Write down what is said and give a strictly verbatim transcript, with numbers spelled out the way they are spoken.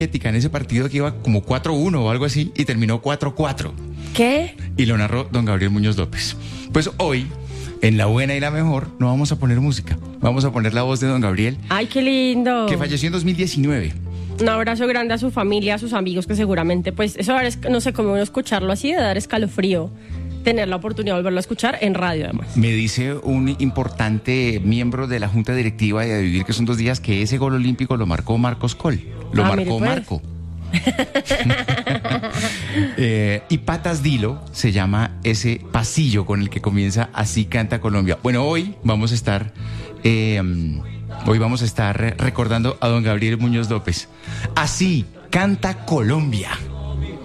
en ese partido que iba como cuatro uno o algo así y terminó cuatro cuatro. ¿Qué? Y lo narró don Gabriel Muñoz López. Pues hoy, en La Buena y la Mejor, no vamos a poner música. Vamos a poner la voz de don Gabriel. ¡Ay, qué lindo! Que falleció en dos mil diecinueve. Un abrazo grande a su familia, a sus amigos, que seguramente, pues, eso, no sé, como uno escucharlo así, de dar escalofrío, tener la oportunidad de volverlo a escuchar en radio, además. Me dice un importante miembro de la Junta Directiva de Vivir que son dos días que ese gol olímpico lo marcó Marcos Col. Lo Ah, marcó mire, pues. Marco. eh, y Patas Dilo se llama ese pasillo con el que comienza Así Canta Colombia. Bueno, hoy vamos a estar eh, hoy vamos a estar recordando a don Gabriel Muñoz López. Así Canta Colombia.